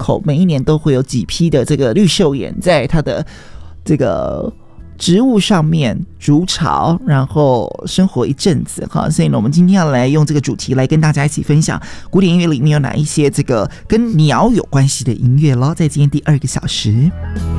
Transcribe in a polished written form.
口，每一年都会有几批的这个绿袖眼在它的这个植物上面筑巢，然后生活一阵子哈。所以呢，我们今天要来用这个主题来跟大家一起分享古典音乐里面有哪一些这个跟鸟有关系的音乐咯，在今天第2个小时。